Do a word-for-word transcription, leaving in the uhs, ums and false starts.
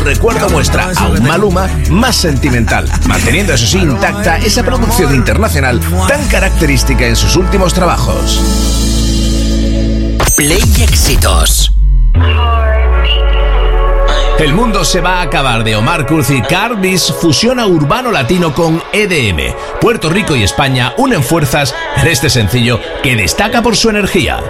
Recuerdo muestra a un Maluma más sentimental, manteniendo eso sí intacta esa producción internacional tan característica en sus últimos trabajos. Play Éxitos. El mundo se va a acabar de Omar Kurz y Carbis fusiona urbano latino con E D M. Puerto Rico y España unen fuerzas en este sencillo que destaca por su energía.